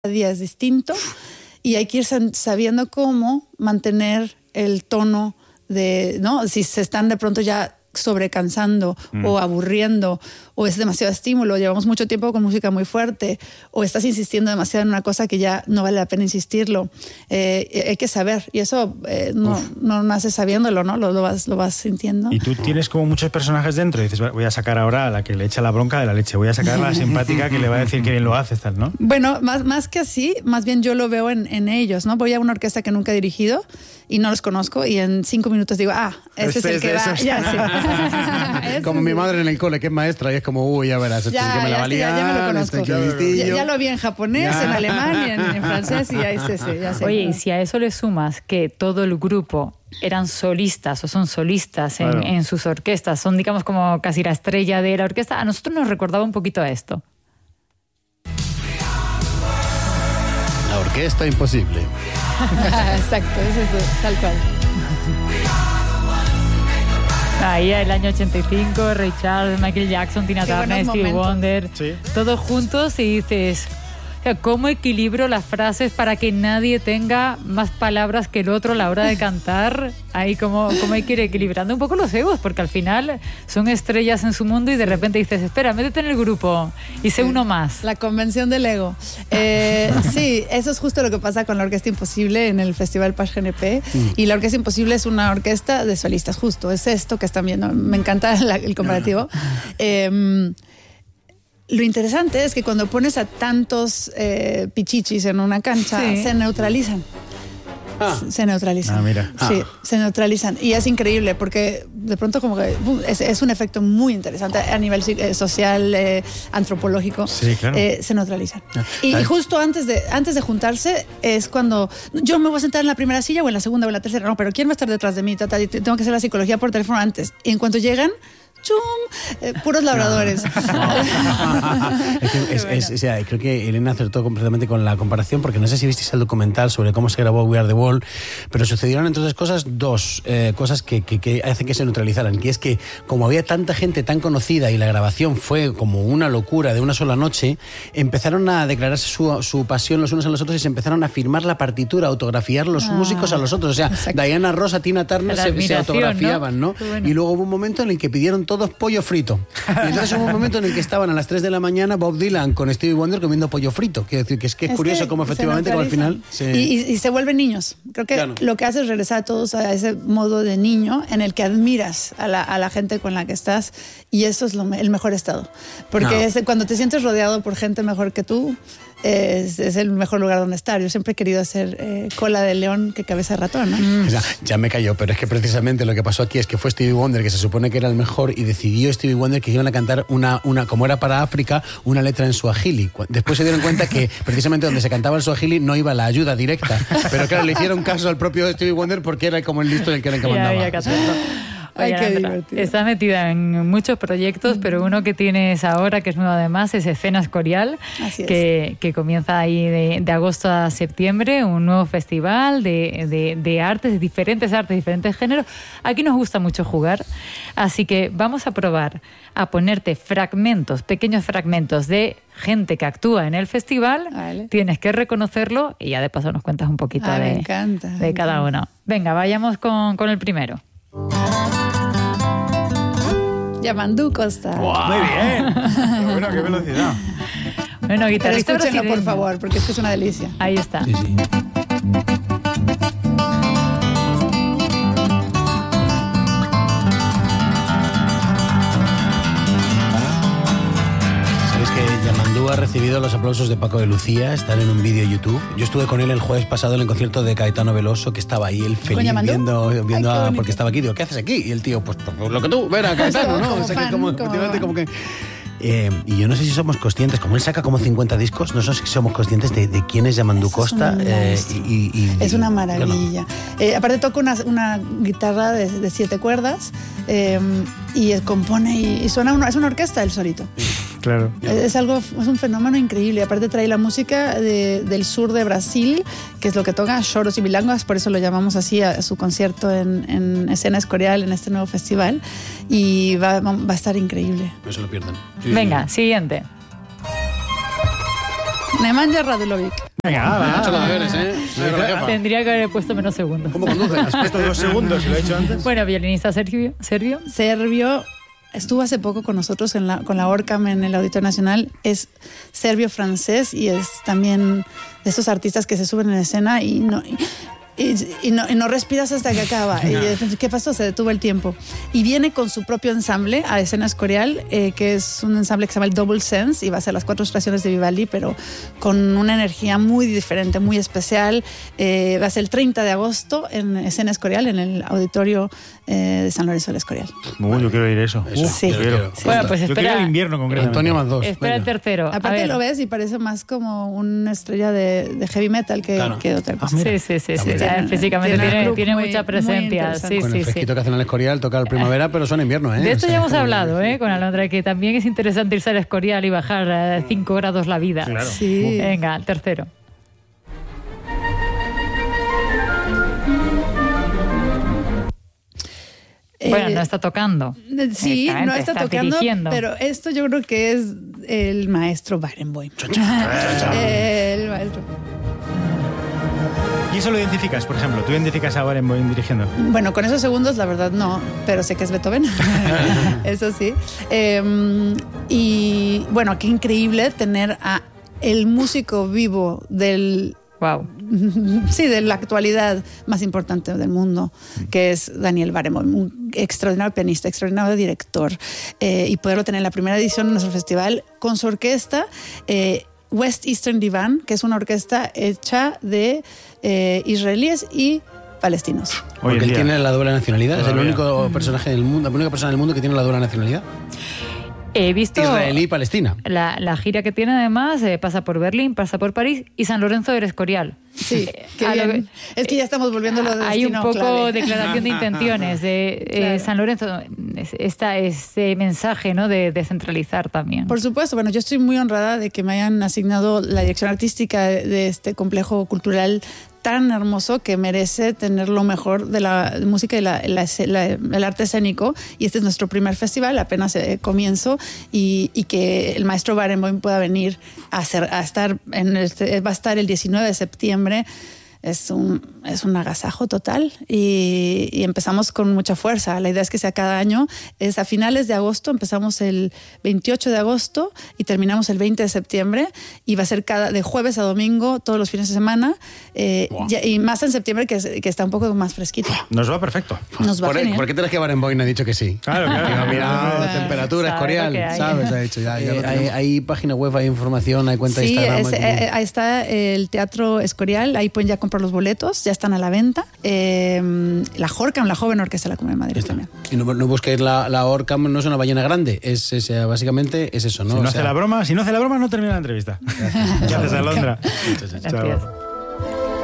día es distinto y hay que ir sabiendo cómo mantener el tono de, ¿no? Si se están de pronto ya sobrecansando o aburriendo o es demasiado estímulo, llevamos mucho tiempo con música muy fuerte o estás insistiendo demasiado en una cosa que ya no vale la pena insistirlo. Hay que saber y eso no naces sabiéndolo, ¿no? Lo vas sintiendo. Y tú tienes como muchos personajes dentro y dices, voy a sacar ahora a la que le echa la bronca de la leche, voy a sacar a la simpática que le va a decir que bien lo haces, tal, ¿no? Bueno, más que así, más bien yo lo veo en ellos, ¿no? Voy a una orquesta que nunca he dirigido y no los conozco y en 5 minutos digo, ese es el que va. Ya, como mi madre en el cole, que es maestra, y es como, uy, ya verás, que me la va a liar, ya me lo conozco. Ya lo vi en japonés, en alemán y en francés y ya sé. Oye, y si a eso le sumas que todo el grupo eran solistas o son solistas en sus orquestas, son digamos como casi la estrella de la orquesta, a nosotros nos recordaba un poquito a esto. La orquesta imposible. Exacto, es eso, tal cual. Ahí el año 85, Ray Charles, Michael Jackson, Tina Turner, Stevie Wonder, todos juntos y dices, ¿cómo equilibro las frases para que nadie tenga más palabras que el otro a la hora de cantar? Ahí como hay que ir equilibrando un poco los egos, porque al final son estrellas en su mundo y de repente dices, espera, métete en el grupo y sé uno más. La convención del ego. Sí, eso es justo lo que pasa con la Orquesta Imposible en el Festival Page GNP. Y la Orquesta Imposible es una orquesta de solistas, justo, es esto que están viendo. Me encanta el comparativo. Lo interesante es que cuando pones a tantos pichichis en una cancha, se neutralizan. Se neutralizan. Mira. Sí, se neutralizan. Y es increíble porque de pronto como que es un efecto muy interesante a nivel social, antropológico. Sí, claro. Se neutralizan. Y justo antes de juntarse es cuando yo me voy a sentar en la primera silla o en la segunda o en la tercera. No, pero ¿quién va a estar detrás de mí? Tengo que hacer la psicología por teléfono antes. Y en cuanto llegan, ¡chum! Puros labradores. Creo que Elena acertó completamente con la comparación, porque no sé si visteis el documental sobre cómo se grabó We Are the World, pero sucedieron entre otras cosas dos cosas que hacen que se neutralizaran, que es que como había tanta gente tan conocida y la grabación fue como una locura de una sola noche, empezaron a declararse su pasión los unos a los otros y se empezaron a firmar la partitura, a autografiar los músicos a los otros. O sea, exacto. Diana Ross, Tina Turner se autografiaban, ¿no? Bueno. Y luego hubo un momento en el que pidieron todos pollo frito. Y entonces hubo un momento en el que estaban a las 3 de la mañana Bob Dylan con Stevie Wonder comiendo pollo frito. Quiero decir que es curioso cómo efectivamente como al final y se vuelven niños. Creo que lo que hace es regresar a todos a ese modo de niño en el que admiras a la gente con la que estás, y eso es el mejor estado. Porque cuando te sientes rodeado por gente mejor que tú, es el mejor lugar donde estar. Yo siempre he querido hacer cola de león que cabeza de ratón, ¿no? Ya me cayó, pero es que precisamente lo que pasó aquí es que fue Stevie Wonder, que se supone que era el mejor, y decidió Stevie Wonder que iban a cantar una como era para África, una letra en suajili. Después se dieron cuenta que precisamente donde se cantaba el suajili no iba la ayuda directa, pero claro, le hicieron caso al propio Stevie Wonder porque era como el listo del que era el que mandaba. Ay, qué divertido. Estás metida en muchos proyectos, pero uno que tienes ahora, que es nuevo además, es Escena Escorial, que comienza ahí de agosto a septiembre, un nuevo festival de artes, de diferentes géneros. Aquí nos gusta mucho jugar, así que vamos a probar a ponerte pequeños fragmentos de gente que actúa en el festival. Vale. Tienes que reconocerlo y ya de paso nos cuentas un poquito de cada uno. Venga, vayamos con el primero. Yamandu Costa. ¡Wow! Muy bien. Bueno, qué velocidad. Bueno, guitarrista escúchenlo, por favor, porque es que es una delicia. Ahí está. Sí. Ha recibido los aplausos de Paco de Lucía, están en un vídeo YouTube. Yo estuve con él el jueves pasado en el concierto de Caetano Veloso, que estaba ahí él feliz viendo porque estaba aquí. Digo, ¿qué haces aquí? Y el tío, pues lo que tú, ver a Caetano, ¿no? O sea, como que y yo no sé si somos conscientes, como él saca como 50 discos, no sé si somos conscientes de quién es Yamandu Costa. Es una maravilla. Aparte toca una guitarra de 7 cuerdas y compone y suena es una orquesta él solito. Claro. Es un fenómeno increíble. Aparte trae la música del sur de Brasil, que es lo que toca, choros y milongas, por eso lo llamamos así a su concierto en Escena Escorial, en este nuevo festival, y va a estar increíble. No se lo pierdan. Venga, siguiente. Nemanja Radulovic. Venga, va. Mucho los deberes, ¿eh? Tendría que haber puesto menos segundos. ¿Cómo conduces? Has puesto 2 segundos, lo he hecho antes. Bueno, violinista serbio. Serbio. Estuvo hace poco con nosotros con la ORCAM en el Auditorio Nacional. Es serbio-francés y es también de esos artistas que se suben en escena y no respiras hasta que acaba. Y, ¿qué pasó? Se detuvo el tiempo. Y viene con su propio ensamble a Escena Escorial, que es un ensamble que se llama el Double Sense y va a ser las 4 estaciones de Vivaldi, pero con una energía muy diferente, muy especial. Va a ser el 30 de agosto en Escena Escorial, en el Auditorio de San Lorenzo del Escorial. Yo quiero ir a eso. Sí. Yo quiero. Sí. Bueno, pues Yo quiero el invierno concretamente. Antonio más 2. Espera el tercero. Aparte lo ves y parece más como una estrella de heavy metal que otra cosa. Sí. Físicamente tiene mucha presencia. Con el fresquito que hacen en el Escorial, toca el primavera, pero son invierno, ¿eh? De esto ya hemos hablado, con Alondra, que también es interesante irse al Escorial y bajar 5 grados la vida. Claro. Sí. Venga, el tercero. Bueno, no está tocando. Sí, no está tocando, dirigiendo. pero esto yo creo que es el maestro Barenboim. El maestro. ¿Y eso lo identificas, por ejemplo? ¿Tú identificas a Barenboim dirigiendo? Bueno, con esos segundos la verdad no, pero sé que es Beethoven. Eso sí. Y bueno, qué increíble tener a el músico vivo del... Wow. Sí, de la actualidad más importante del mundo, que es Daniel Barenboim, un extraordinario pianista, extraordinario director, y poderlo tener en la primera edición de nuestro festival con su orquesta West Eastern Divan, que es una orquesta hecha de israelíes y palestinos. Porque él tiene la doble nacionalidad, Todavía. es el único personaje del mundo, la única persona del mundo que tiene la doble nacionalidad. He visto Israelí y Palestina. la gira que tiene, además, pasa por Berlín, pasa por París y San Lorenzo del Escorial. Sí, qué bien. Es que ya estamos volviendo a lo de hay un destino poco clave. declaración de intenciones de Claro. San Lorenzo, este mensaje, ¿no?, de descentralizar también. Por supuesto, bueno, yo estoy muy honrada de que me hayan asignado la dirección artística de este complejo cultural tan hermoso que merece tener lo mejor de la música y el arte escénico. Y este es nuestro primer festival, apenas comienzo, y que el maestro Barenboim pueda venir a estar va a estar el 19 de septiembre. Es un agasajo total y empezamos con mucha fuerza. La idea es que sea cada año. Es a finales de agosto, empezamos el 28 de agosto y terminamos el 20 de septiembre y va a ser de jueves a domingo, todos los fines de semana, y más en septiembre que está un poco más fresquito. Nos va perfecto. Nos va genial. ¿Por qué crees que Barenboim ha dicho que sí? Claro. Ha mirado temperatura, Sabe Escorial, lo que hay. ¿sabes? Ha dicho, hay página web, hay información, hay cuenta de Sí, Instagram. ahí está el Teatro Escorial, ahí pueden ya comprar los boletos, ya están a la venta. La JORCAM, la Joven Orquesta de la Comunidad de Madrid también. Y no busquéis la ORCAM, no es una ballena grande, básicamente es eso, ¿no? Si no hace la broma, no termina la entrevista. Gracias, Alondra. Gracias.